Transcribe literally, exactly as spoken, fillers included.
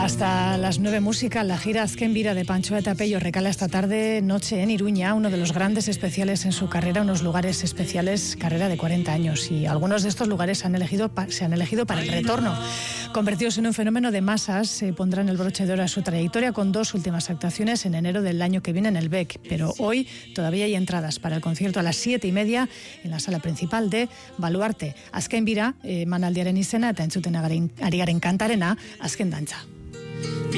Hasta las nueve música, la gira Azken Bira de Pancho eta Pello recala esta tarde, noche en Iruña, uno de los grandes especiales en su carrera, unos lugares especiales, carrera de cuarenta años, y algunos de estos lugares han elegido, se han elegido para el retorno. Convertidos en un fenómeno de masas, se pondrán el broche de oro a su trayectoria con dos últimas actuaciones en enero del año que viene en el B E C, pero hoy todavía hay entradas para el concierto a las siete y media en la sala principal de Baluarte. Azken Bira, emanaldiaren izena eta entzuten ari garen kantarena, Azken Dantza.